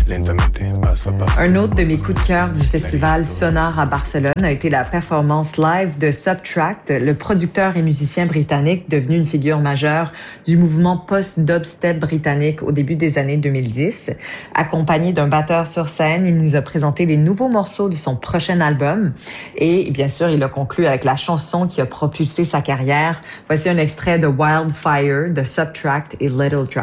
Un autre de mes coups de cœur du festival Sonar à Barcelone a été la performance live de Subtract, le producteur et musicien britannique devenu une figure majeure du mouvement post-dubstep britannique au début des années 2010. Accompagné d'un batteur sur scène, il nous a présenté les nouveaux morceaux de son prochain album et bien sûr, il a conclu avec la chanson qui a propulsé sa carrière. Voici un extrait de Wildfire de Subtract et Little Drummer.